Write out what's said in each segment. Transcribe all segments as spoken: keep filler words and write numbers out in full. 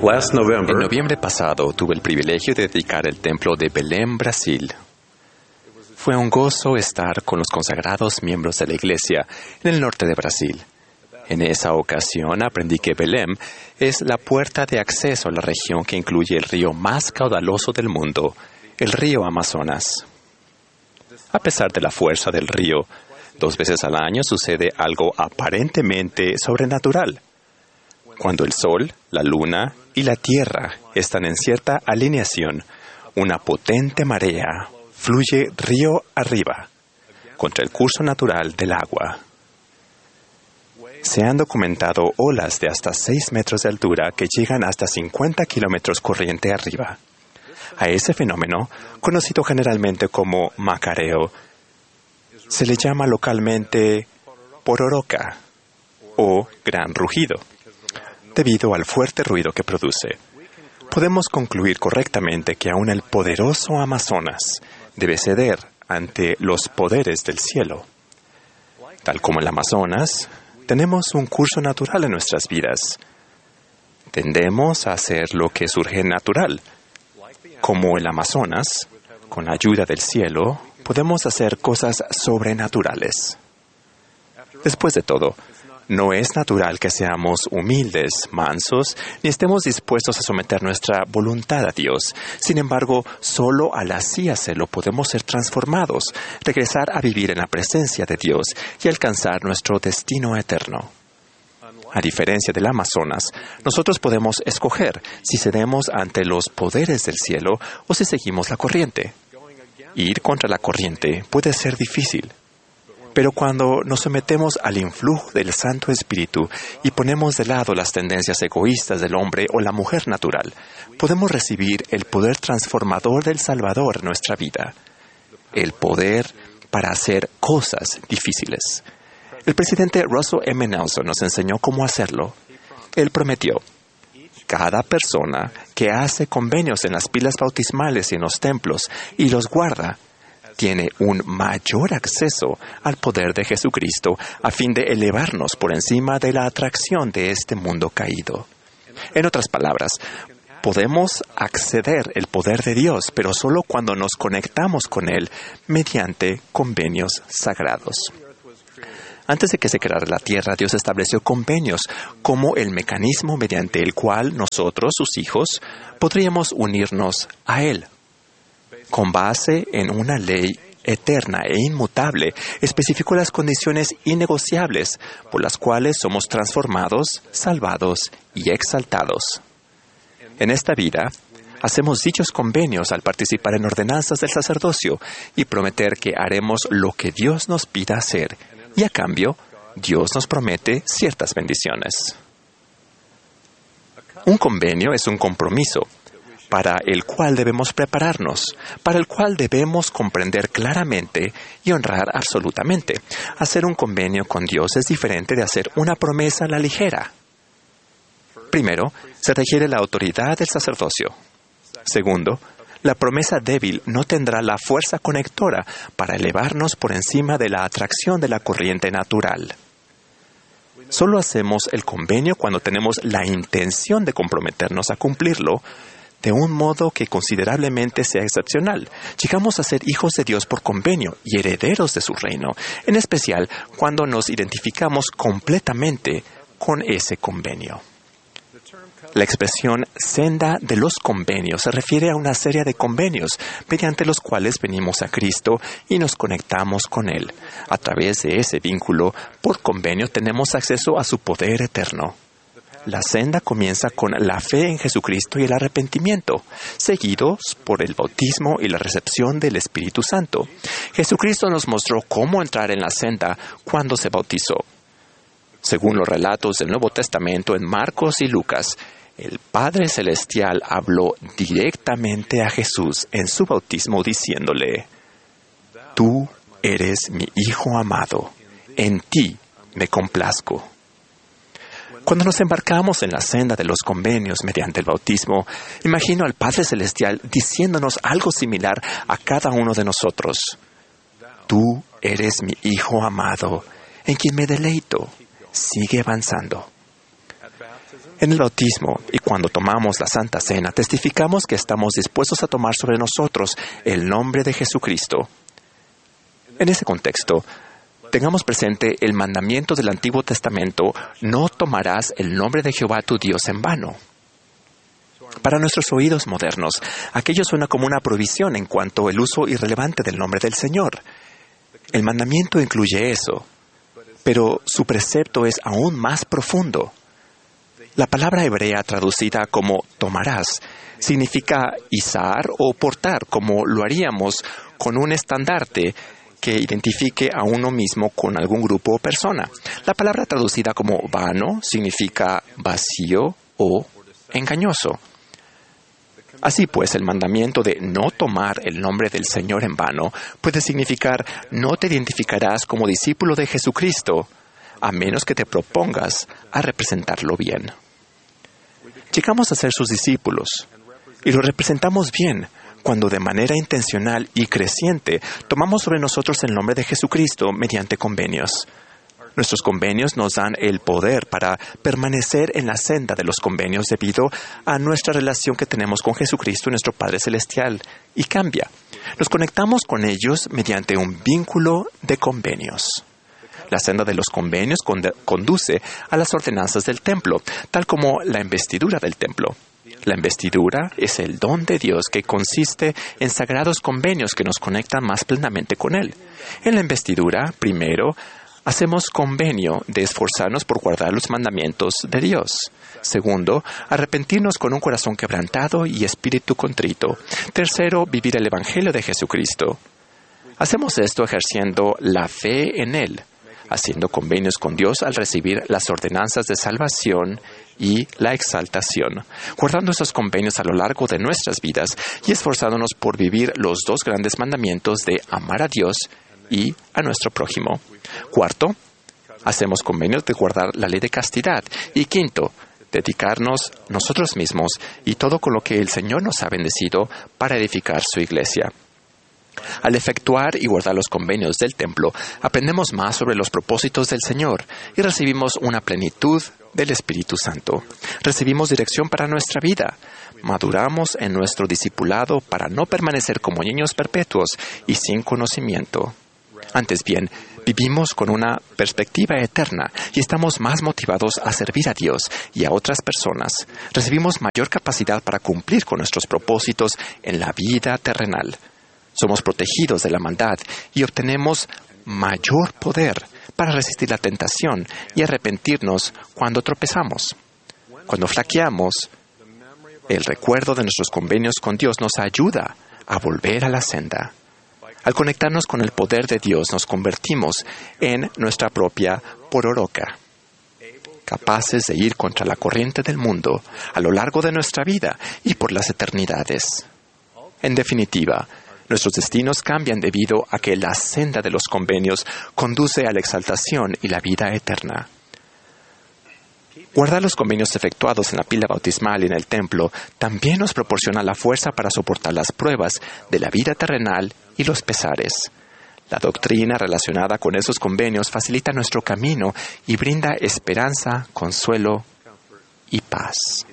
Last En November, noviembre pasado tuve el privilegio de dedicar el templo de Belém, Brasil. Fue un gozo estar con los consagrados miembros de la Iglesia en el norte de Brasil. En esa ocasión aprendí que Belém es la puerta de acceso a la región que incluye el río más caudaloso del mundo, el río Amazonas. A pesar de la fuerza del río, dos veces al año sucede algo aparentemente sobrenatural. Cuando el Sol, la Luna y la Tierra están en cierta alineación, una potente marea fluye río arriba, contra el curso natural del agua. Se han documentado olas de hasta seis metros de altura que llegan hasta cincuenta kilómetros corriente arriba. A ese fenómeno, conocido generalmente como macareo, se le llama localmente pororoca o gran rugido, debido al fuerte ruido que produce. Podemos concluir correctamente que aún el poderoso Amazonas debe ceder ante los poderes del cielo. Tal como el Amazonas, tenemos un curso natural en nuestras vidas. Tendemos a hacer lo que surge natural. Como el Amazonas, con la ayuda del cielo, podemos hacer cosas sobrenaturales. Después de todo, no es natural que seamos humildes, mansos, ni estemos dispuestos a someter nuestra voluntad a Dios. Sin embargo, solo al así hacerlo podemos ser transformados, regresar a vivir en la presencia de Dios y alcanzar nuestro destino eterno. A diferencia del Amazonas, nosotros podemos escoger si cedemos ante los poderes del cielo o si seguimos la corriente. Ir contra la corriente puede ser difícil. Pero cuando nos sometemos al influjo del Santo Espíritu y ponemos de lado las tendencias egoístas del hombre o la mujer natural, podemos recibir el poder transformador del Salvador en nuestra vida, el poder para hacer cosas difíciles. El presidente Russell M. Nelson nos enseñó cómo hacerlo. Él prometió: cada persona que hace convenios en las pilas bautismales y en los templos y los guarda, tiene un mayor acceso al poder de Jesucristo a fin de elevarnos por encima de la atracción de este mundo caído. En otras palabras, podemos acceder al poder de Dios, pero solo cuando nos conectamos con Él mediante convenios sagrados. Antes de que se creara la tierra, Dios estableció convenios como el mecanismo mediante el cual nosotros, sus hijos, podríamos unirnos a Él. Con base en una ley eterna e inmutable, especificó las condiciones innegociables por las cuales somos transformados, salvados y exaltados. En esta vida, hacemos dichos convenios al participar en ordenanzas del sacerdocio y prometer que haremos lo que Dios nos pida hacer, y a cambio, Dios nos promete ciertas bendiciones. Un convenio es un compromiso para el cual debemos prepararnos, para el cual debemos comprender claramente y honrar absolutamente. Hacer un convenio con Dios es diferente de hacer una promesa a la ligera. Primero, se requiere la autoridad del sacerdocio. Segundo, la promesa débil no tendrá la fuerza conectora para elevarnos por encima de la atracción de la corriente natural. Solo hacemos el convenio cuando tenemos la intención de comprometernos a cumplirlo de un modo que considerablemente sea excepcional. Llegamos a ser hijos de Dios por convenio y herederos de su reino, en especial cuando nos identificamos completamente con ese convenio. La expresión senda de los convenios se refiere a una serie de convenios mediante los cuales venimos a Cristo y nos conectamos con Él. A través de ese vínculo, por convenio, tenemos acceso a su poder eterno. La senda comienza con la fe en Jesucristo y el arrepentimiento, seguidos por el bautismo y la recepción del Espíritu Santo. Jesucristo nos mostró cómo entrar en la senda cuando se bautizó. Según los relatos del Nuevo Testamento en Marcos y Lucas, el Padre Celestial habló directamente a Jesús en su bautismo diciéndole: «Tú eres mi Hijo amado, en ti me complazco». Cuando nos embarcamos en la senda de los convenios mediante el bautismo, imagino al Padre Celestial diciéndonos algo similar a cada uno de nosotros. Tú eres mi Hijo amado, en quien me deleito. Sigue avanzando. En el bautismo y cuando tomamos la Santa Cena, testificamos que estamos dispuestos a tomar sobre nosotros el nombre de Jesucristo. En ese contexto, tengamos presente el mandamiento del Antiguo Testamento: no tomarás el nombre de Jehová tu Dios en vano. Para nuestros oídos modernos, aquello suena como una prohibición en cuanto al uso irrelevante del nombre del Señor. El mandamiento incluye eso, pero su precepto es aún más profundo. La palabra hebrea traducida como tomarás significa izar o portar, como lo haríamos con un estandarte que identifique a uno mismo con algún grupo o persona. La palabra traducida como vano significa vacío o engañoso. Así pues, el mandamiento de no tomar el nombre del Señor en vano puede significar: no te identificarás como discípulo de Jesucristo, a menos que te propongas a representarlo bien. Llegamos a ser sus discípulos, y lo representamos bien cuando de manera intencional y creciente tomamos sobre nosotros el nombre de Jesucristo mediante convenios. Nuestros convenios nos dan el poder para permanecer en la senda de los convenios debido a nuestra relación que tenemos con Jesucristo, nuestro Padre Celestial, y cambia. Nos conectamos con ellos mediante un vínculo de convenios. La senda de los convenios conduce a las ordenanzas del templo, tal como la investidura del templo. La investidura es el don de Dios que consiste en sagrados convenios que nos conectan más plenamente con Él. En la investidura, primero, hacemos convenio de esforzarnos por guardar los mandamientos de Dios. Segundo, arrepentirnos con un corazón quebrantado y espíritu contrito. Tercero, vivir el Evangelio de Jesucristo. Hacemos esto ejerciendo la fe en Él, haciendo convenios con Dios al recibir las ordenanzas de salvación y la exaltación, guardando esos convenios a lo largo de nuestras vidas y esforzándonos por vivir los dos grandes mandamientos de amar a Dios y a nuestro prójimo. Cuarto, hacemos convenios de guardar la ley de castidad. Y quinto, dedicarnos nosotros mismos y todo con lo que el Señor nos ha bendecido para edificar su iglesia. Al efectuar y guardar los convenios del templo, aprendemos más sobre los propósitos del Señor y recibimos una plenitud del Espíritu Santo. Recibimos dirección para nuestra vida. Maduramos en nuestro discipulado para no permanecer como niños perpetuos y sin conocimiento. Antes bien, vivimos con una perspectiva eterna y estamos más motivados a servir a Dios y a otras personas. Recibimos mayor capacidad para cumplir con nuestros propósitos en la vida terrenal. Somos protegidos de la maldad y obtenemos mayor poder para resistir la tentación y arrepentirnos cuando tropezamos. Cuando flaqueamos, el recuerdo de nuestros convenios con Dios nos ayuda a volver a la senda. Al conectarnos con el poder de Dios, nos convertimos en nuestra propia pororoca, capaces de ir contra la corriente del mundo a lo largo de nuestra vida y por las eternidades. En definitiva, nuestros destinos cambian debido a que la senda de los convenios conduce a la exaltación y la vida eterna. Guardar los convenios efectuados en la pila bautismal y en el templo también nos proporciona la fuerza para soportar las pruebas de la vida terrenal y los pesares. La doctrina relacionada con esos convenios facilita nuestro camino y brinda esperanza, consuelo y paz.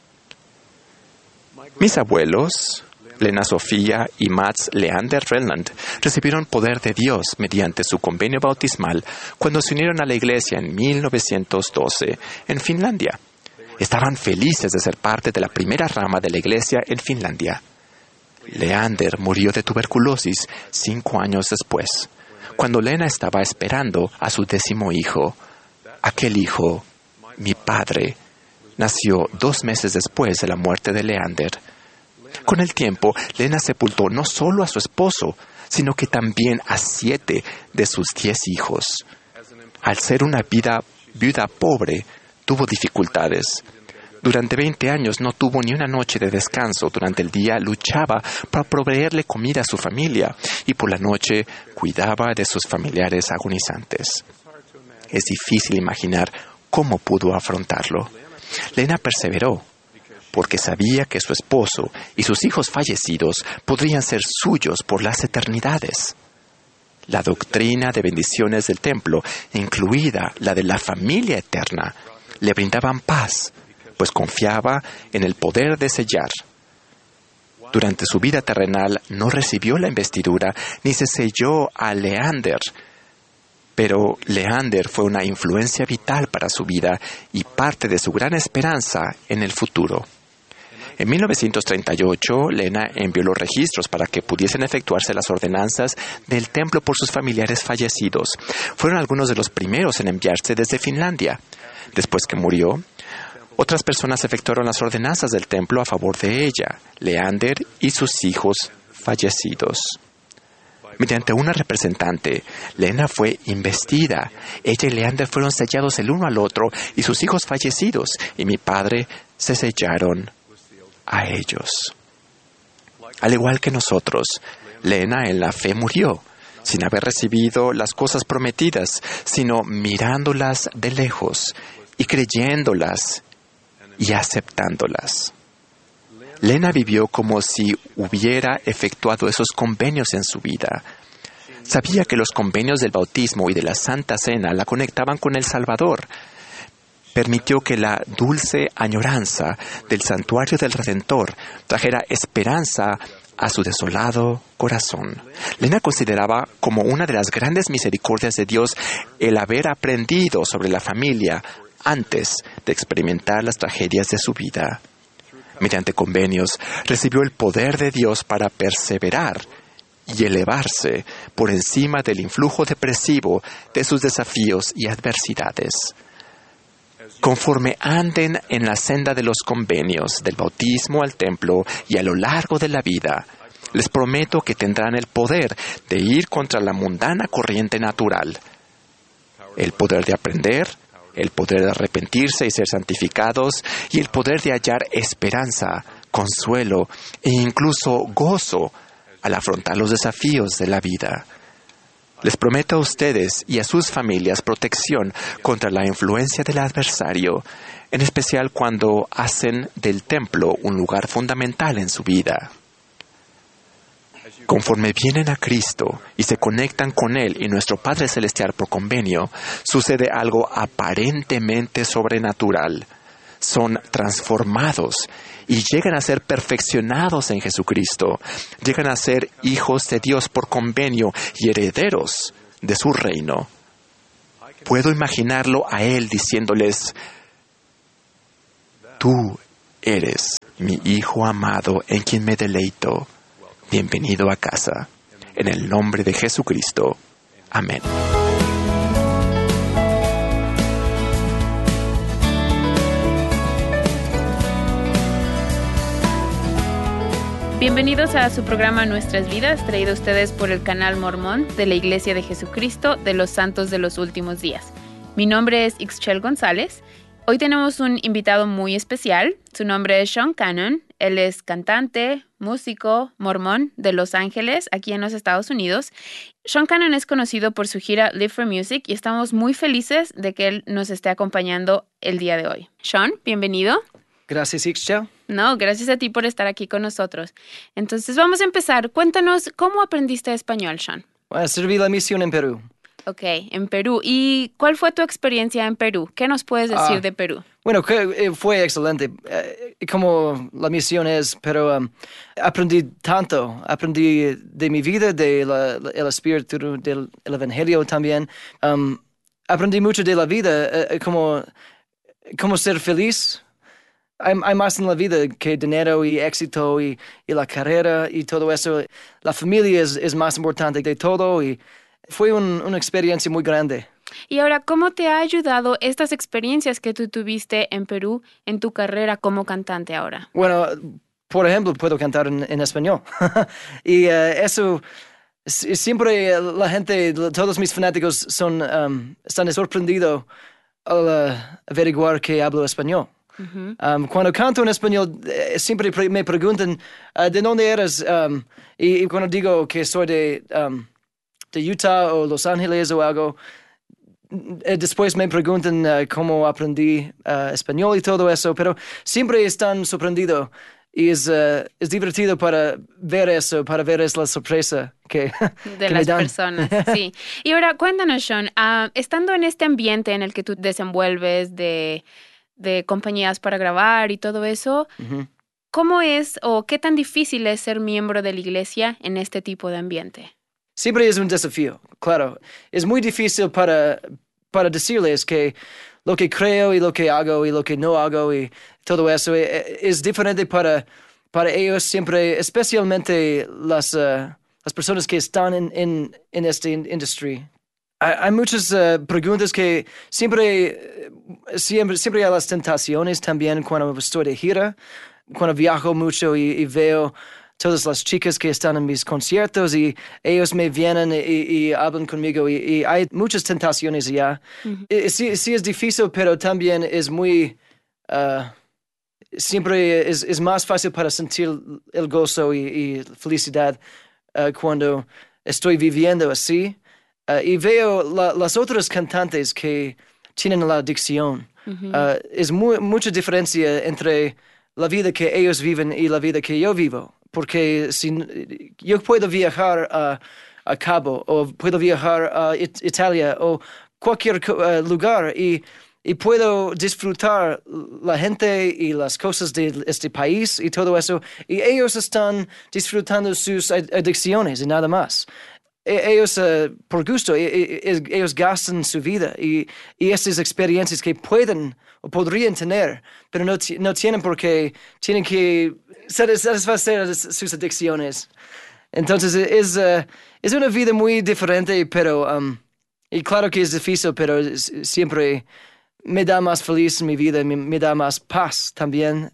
Mis abuelos, Lena Sofía y Mats Leander Relland, recibieron poder de Dios mediante su convenio bautismal cuando se unieron a la iglesia en mil novecientos doce en Finlandia. Estaban felices de ser parte de la primera rama de la iglesia en Finlandia. Leander murió de tuberculosis cinco años después, cuando Lena estaba esperando a su décimo hijo. Aquel hijo, mi padre, nació dos meses después de la muerte de Leander. Con el tiempo, Lena sepultó no solo a su esposo, sino que también a siete de sus diez hijos. Al ser una vida, viuda pobre, tuvo dificultades. Durante veinte años no tuvo ni una noche de descanso. Durante el día luchaba para proveerle comida a su familia y por la noche cuidaba de sus familiares agonizantes. Es difícil imaginar cómo pudo afrontarlo. Lena perseveró, porque sabía que su esposo y sus hijos fallecidos podrían ser suyos por las eternidades. La doctrina de bendiciones del templo, incluida la de la familia eterna, le brindaban paz, pues confiaba en el poder de sellar. Durante su vida terrenal no recibió la investidura ni se selló a Leander, pero Leander fue una influencia vital para su vida y parte de su gran esperanza en el futuro. En mil novecientos treinta y ocho, Lena envió los registros para que pudiesen efectuarse las ordenanzas del templo por sus familiares fallecidos. Fueron algunos de los primeros en enviarse desde Finlandia. Después que murió, otras personas efectuaron las ordenanzas del templo a favor de ella, Leander y sus hijos fallecidos. Mediante una representante, Lena fue investida. Ella y Leander fueron sellados el uno al otro y sus hijos fallecidos, y mi padre se sellaron a ellos. Al igual que nosotros, Lena en la fe murió, sin haber recibido las cosas prometidas, sino mirándolas de lejos y creyéndolas y aceptándolas. Lena vivió como si hubiera efectuado esos convenios en su vida. Sabía que los convenios del bautismo y de la Santa Cena la conectaban con el Salvador. Permitió que la dulce añoranza del santuario del Redentor trajera esperanza a su desolado corazón. Lena consideraba como una de las grandes misericordias de Dios el haber aprendido sobre la familia antes de experimentar las tragedias de su vida. Mediante convenios, recibió el poder de Dios para perseverar y elevarse por encima del influjo depresivo de sus desafíos y adversidades. Conforme anden en la senda de los convenios, del bautismo al templo y a lo largo de la vida, les prometo que tendrán el poder de ir contra la mundana corriente natural, el poder de aprender, el poder de arrepentirse y ser santificados, y el poder de hallar esperanza, consuelo e incluso gozo al afrontar los desafíos de la vida. Les prometo a ustedes y a sus familias protección contra la influencia del adversario, en especial cuando hacen del templo un lugar fundamental en su vida. Conforme vienen a Cristo y se conectan con Él y nuestro Padre Celestial por convenio, sucede algo aparentemente sobrenatural. Son transformados y llegan a ser perfeccionados en Jesucristo. Llegan a ser hijos de Dios por convenio y herederos de su reino. Puedo imaginarlo a Él diciéndoles: tú eres mi Hijo amado en quien me deleito. Bienvenido a casa. En el nombre de Jesucristo. Amén. Bienvenidos a su programa Nuestras Vidas, traído a ustedes por el canal Mormón de la Iglesia de Jesucristo de los Santos de los Últimos Días. Mi nombre es Ixchel González. Hoy tenemos un invitado muy especial. Su nombre es Sean Cannon. Él es cantante, músico, mormón de Los Ángeles, aquí en los Estados Unidos. Sean Cannon es conocido por su gira Live for Music y estamos muy felices de que él nos esté acompañando el día de hoy. Sean, bienvenido. Gracias, Ixchel. No, gracias a ti por estar aquí con nosotros. Entonces, vamos a empezar. Cuéntanos, ¿cómo aprendiste español, Sean? Bueno, serví la misión en Perú. Ok, en Perú. ¿Y cuál fue tu experiencia en Perú? ¿Qué nos puedes decir Ah, de Perú? Bueno, que, fue excelente, eh, como la misión es, pero um, aprendí tanto. Aprendí de mi vida, del de espíritu del el evangelio también. Um, aprendí mucho de la vida, eh, como, como ser feliz. Hay, hay más en la vida que dinero y éxito y, y la carrera y todo eso. La familia es, es más importante de todo y fue un, una experiencia muy grande. Y ahora, ¿cómo te ha ayudado estas experiencias que tú tuviste en Perú en tu carrera como cantante ahora? Bueno, por ejemplo, puedo cantar en, en español. y uh, eso, siempre la gente, todos mis fanáticos son, um, están sorprendidos al uh, averiguar que hablo español. Uh-huh. Um, cuando canto en español, eh, siempre pre- me preguntan, uh, ¿de dónde eres? Um, y, y cuando digo que soy de, um, de Utah o Los Ángeles o algo, eh, después me preguntan uh, cómo aprendí uh, español y todo eso, pero siempre están sorprendidos. Y es, uh, es divertido para ver eso, para ver es la sorpresa que, de que las me dan. personas, sí. Y ahora, cuéntanos, Sean, uh, estando en este ambiente en el que tú desenvuelves de... de compañías para grabar y todo eso. Ujú. ¿Cómo es o qué tan difícil es ser miembro de la iglesia en este tipo de ambiente? Siempre es un desafío, claro. Es muy difícil para, para decirles que lo que creo y lo que hago y lo que no hago y todo eso eh, es diferente para, para ellos siempre, especialmente las, uh, las personas que están en, en, en esta in- industria. Hay, hay muchas uh, preguntas que siempre, siempre, siempre hay las tentaciones también cuando estoy de gira, cuando viajo mucho y, y veo todas las chicas que están en mis conciertos y ellos me vienen y, y hablan conmigo y, y hay muchas tentaciones ya. Ujú. Y sí, sí es difícil, pero también es muy... uh, siempre es, es más fácil para sentir el gozo y, y felicidad uh, cuando estoy viviendo así. Uh, y veo la- las otras cantantes que tienen la adicción. Ujú. Uh, es muy, mucha diferencia entre la vida que ellos viven y la vida que yo vivo. Porque si n- yo puedo viajar a, a Cabo o puedo viajar a It- Italia o cualquier co- uh, lugar y, y puedo disfrutar la gente y las cosas de este país y todo eso. Y ellos están disfrutando sus ad- adicciones y nada más. E- Ellos, eh, por gusto, e- e- es- ellos gastan su vida y, y estas experiencias que pueden o podrían tener, pero no, ti- no tienen porque tienen que satis- satisfacer sus adicciones. Entonces, e- es, eh, es una vida muy diferente, pero, um, y claro que es difícil, pero es- siempre me da más feliz en mi vida, me, me da más paz también.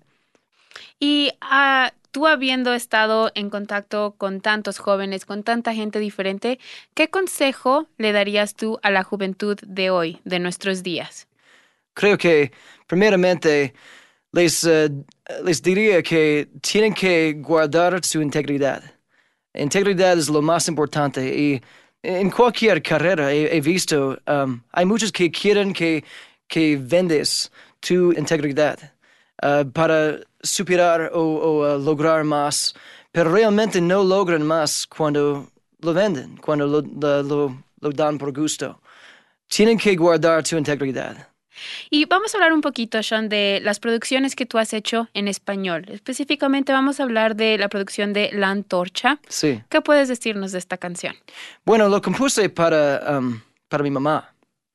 Y ah, tú habiendo estado en contacto con tantos jóvenes, con tanta gente diferente, ¿qué consejo le darías tú a la juventud de hoy, de nuestros días? Creo que, primeramente, les, eh, les diría que tienen que guardar su integridad. Integridad es lo más importante y en cualquier carrera he, he visto, um, hay muchos que quieren que, que vendes tu integridad uh, para superar o, o, uh, lograr más, pero realmente no logran más cuando lo venden, cuando lo, lo, lo- lo dan por gusto. Tienen que guardar tu integridad. Y vamos a hablar un poquito, Sean, de las producciones que tú has hecho en español. Específicamente vamos a hablar de la producción de La Antorcha. Sí. ¿Qué puedes decirnos de esta canción? Bueno, lo compuse para, um, para mi mamá.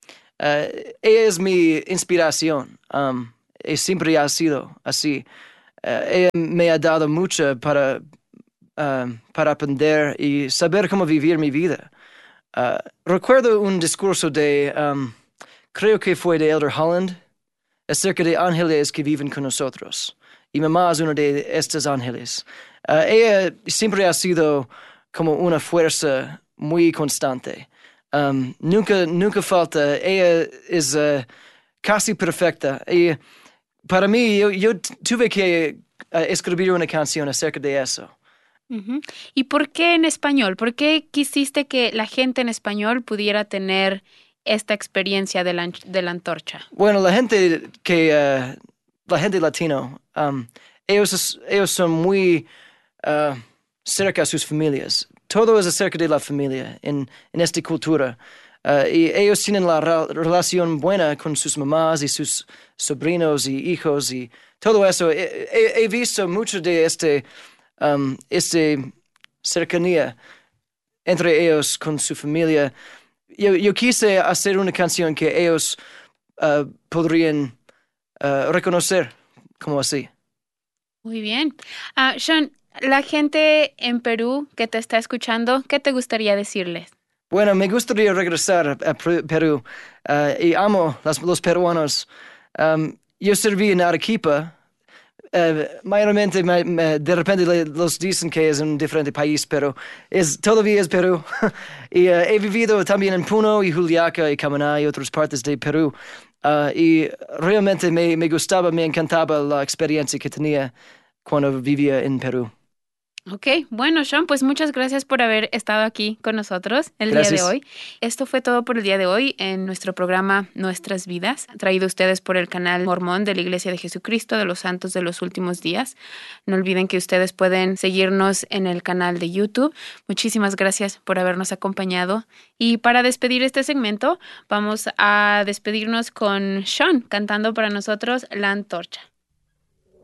Uh, ella es mi inspiración. Um, y siempre ha sido así. Uh, ella me ha dado mucho para, um, para aprender y saber cómo vivir mi vida. Uh, recuerdo un discurso de, um, creo que fue de Elder Holland, acerca de ángeles que viven con nosotros. Y mamá es uno de estos ángeles. Uh, ella siempre ha sido como una fuerza muy constante. Um, nunca, nunca falta. Ella es uh, casi perfecta. Y para mí, yo, yo t- tuve que uh, escribir una canción acerca de eso. Ujú. ¿Y por qué en español? ¿Por qué quisiste que la gente en español pudiera tener esta experiencia de la, anch- de la antorcha? Bueno, la gente que, uh, la gente latino, um, ellos, es- ellos son muy uh, cerca a sus familias. Todo es acerca de la familia en, en esta cultura. Uh, y ellos tienen la ra- relación buena con sus mamás y sus sobrinos y hijos y todo eso. He, he- he visto mucho de este, um, este cercanía entre ellos con su familia. Yo, yo quise hacer una canción que ellos uh, podrían uh, reconocer como así. Muy bien. Ah, Sean, la gente en Perú que te está escuchando, ¿qué te gustaría decirles? Bueno, me gustaría regresar a Perú Perú, uh, y amo las- los peruanos. Um, yo serví en Arequipa. Uh, mayormente, me- me- de repente le- los dicen que es un diferente país, pero es, todavía es Perú. y uh, he vivido también en Puno y Juliaca y Camaná y otras partes de Perú. Uh, y realmente me, me gustaba, me encantaba la experiencia que tenía cuando vivía en Perú. Ok, bueno, Sean, pues muchas gracias por haber estado aquí con nosotros el Gracias. día de hoy. Esto fue todo por el día de hoy en nuestro programa Nuestras Vidas, traído a ustedes por el canal Mormón de la Iglesia de Jesucristo de los Santos de los Últimos Días. No olviden que ustedes pueden seguirnos en el canal de YouTube. Muchísimas gracias por habernos acompañado. Y para despedir este segmento, vamos a despedirnos con Sean cantando para nosotros La Antorcha.